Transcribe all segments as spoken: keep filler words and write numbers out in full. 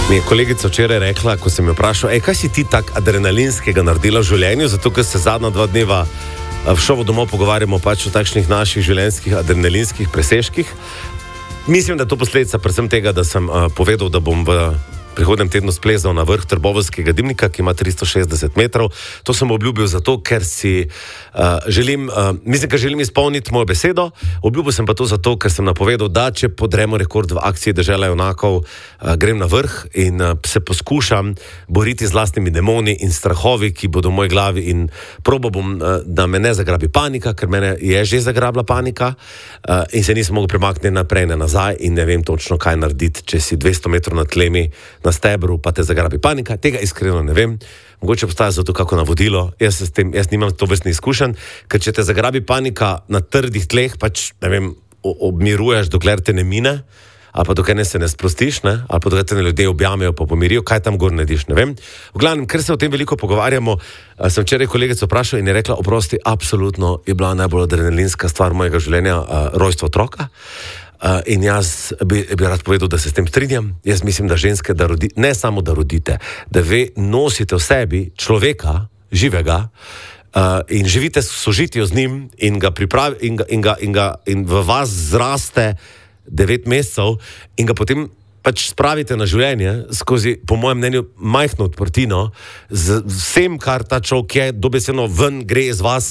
Mi je kolegica včeraj rekla, ko sem jo vprašal, ej, kaj si ti tak adrenalinskega naredila v življenju, zato ker se zadnja dva dneva v šovu domov pogovarjamo pač o takšnih naših življenjskih adrenalinskih presežkih. Mislim, da je to posledica predvsem tega, da sem uh, povedal, da bom v prihodnem tednu splezal na vrh Trboveljskega dimnika, ki ima tristo šestdeset metrov. To sem obljubil zato, ker si uh, želim, uh, mislim, ker želim izpolniti mojo besedo. Obljubil sem pa to zato, ker sem napovedal, da če podremo rekord v akciji Dežela junakov, uh, grem na vrh in uh, se poskušam boriti z lastnimi demoni in strahovi, ki bodo v moji glavi, in probal bom, uh, da me ne zagrabi panika, ker mene je že zagrabila panika uh, in se nisem mogel premakniti naprej, ne nazaj in ne vem točno, kaj narediti, če si dvesto metrov nad tlemi na stebru, pa te zagrabi panika. Tega iskreno ne vem. Mogoče obstaja zato kako navodilo. Jaz, s tem, jaz nimam to vrstnih izkušenj, ker če te zagrabi panika na trdih tleh, pač, ne vem, obmiruješ, dokler te ne mine, ali pa dokler ne se ne sprostiš, ne? Ali pa dokler te ne ljudje objamejo, pa pomirijo, kaj tam gor narediš, ne vem. V glavnem, ker se o tem veliko pogovarjamo, sem včeraj kolegico vprašal in je rekla, oprosti, absolutno je bila najbolj adrenalinska stvar mojega življenja uh, rojstvo otroka. Uh, in jaz bi, bi rad povedal, da se s tem strinjam. Jaz mislim, da ženske, da rodi, ne samo da rodite, da ve, nosite v sebi človeka, živega, uh, in živite s sožitjo z njim in ga pripravi in, ga, in, ga, in, ga, in v vas zraste devet mesecev in ga potem pač spravite na življenje skozi, po mojem mnenju, majhno odprtino z vsem, kar ta človek je, dobesedno ven gre iz vas.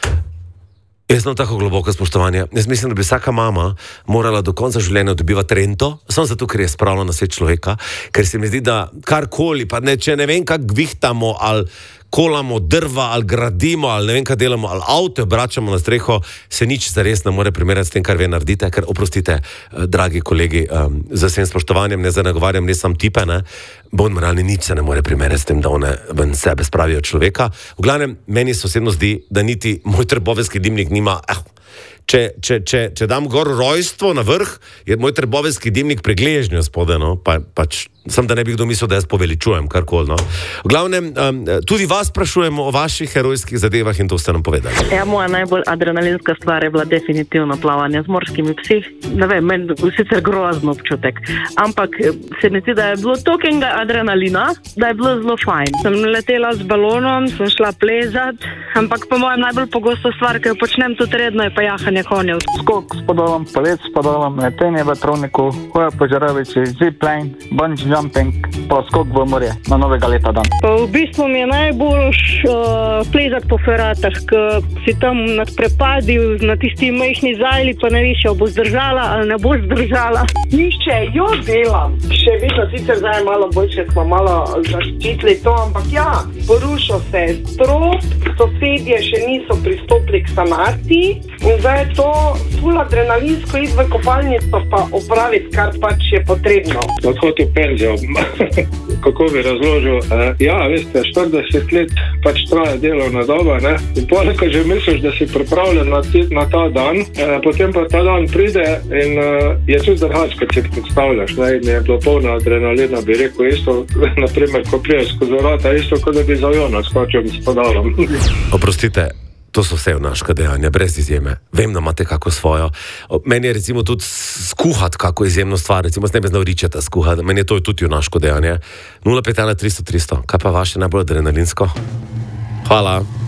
Jaz imam tako globoko spoštovanje. Jaz mislim, da bi vsaka mama morala do konca življenja dobivati rento, samo zato, ker je spravila na svet človeka, ker se mi zdi, da karkoli, pa ne, če ne vem, kak vihtamo, ali kolamo drva, ali gradimo, ali ne vem, kaj delamo, ali avto obračamo na streho, se nič zares ne more primerjati s tem, kar vi naredite, ker oprostite, dragi kolegi, um, z vsem spoštovanjem, ne zanegovarjam, ne sam tipe, ne, bon moralni, nič se ne more primerjati s tem, da one ven sebe spravijo človeka. V glavnem, meni se osebno zdi, da niti moj Trboveljski dimnik nima, eh, če, če, če, če dam gor rojstvo na vrh, je moj Trboveljski dimnik pregležnjo spode, no, pa, pač, sem da ne bi kdo mislil, da jaz poveličujem karkoli, no. V glavnem, um, tudi vas sprašujemo o vaših herojskih zadevah in to ste nam povedali. Ja, moja najbolj adrenalinska stvar je bila definitivno plavanje z morskimi psi. Ne vem, meni sicer grozno občutek, ampak se mi zdi, da je bilo tokenga adrenalina, da je bilo zelo fajn. Sem letela z balonom, sem šla plezat, ampak po mojem najbolj pogosto stvar, ki jo počnem tudi redno, je pa jahanje konjev. Skok s padalom, palet s padalom, letenje v travniku, hoja po žaravici, zipline, bungee jumping, pa skok v morje na novega leta dan. Pa v bistvu mi je najbolj uh, plezati po feratah, ker si tam nad prepadi, na tisti majhni zajli, pa ne veš, ali bo zdržala ali ne bo zdržala. Nišče, jo delam. Še vedno sicer zdaj malo boljše, smo malo zaščitili to, ampak ja, porušil se je strop, sosedje še niso pristopili k sanaciji in zdaj je to ful adrenalinsko iti v kopalnico pa opraviti, kar pač je potrebno. Odhod v penzijo. Kako bi razložil? Uh, ja, veste, štirideset let pač traja delovna doba, ne? In poleg, ko že misliš, da si pripravljen na, na ta dan, uh, potem pa ta dan pride in uh, je tudi drugače, kot si predstavljaš, ne? In je bilo polno adrenalina, bi rekel isto, naprimer, ko priješ skozi vrata, isto, kot da bi za avijona skočil s padalom. Oprostite, to so vse vnaška dejanja, brez izjeme. Vem, da imate kako svojo. Meni je recimo tudi skuhati kako izjemno stvar, recimo s ne bi znal ričeta skuhati, meni je to tudi vnaško dejanje. nula pet ena tristo tristo, kaj pa vaše najbolj adrenalinsko? Hvala.